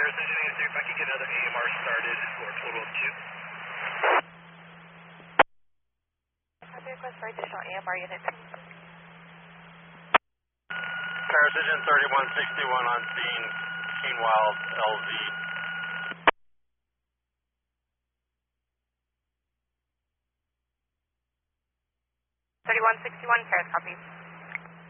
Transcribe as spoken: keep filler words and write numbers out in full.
Parasition eighty-three, if I could get another A M R started for a total of two. Copy request for additional A M R units. Parasition thirty-one sixty-one on scene, Keen Wild L Z. thirty-one sixty-one, Paris, copy.